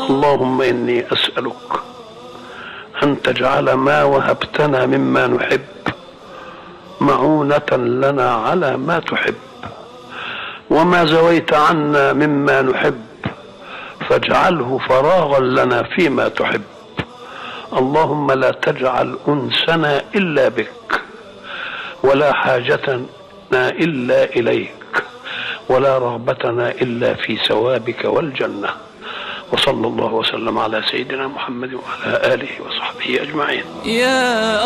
اللهم إني أسألك أن تجعل ما وهبتنا مما نحب معونة لنا على ما تحب، وما زويت عنا مما نحب فاجعله فراغا لنا فيما تحب. اللهم لا تجعل أنسنا إلا بك، ولا حاجتنا إلا إليك، ولا رغبتنا إلا في ثوابك والجنة. وصلى الله وسلم على سيدنا محمد وعلى آله وصحبه أجمعين.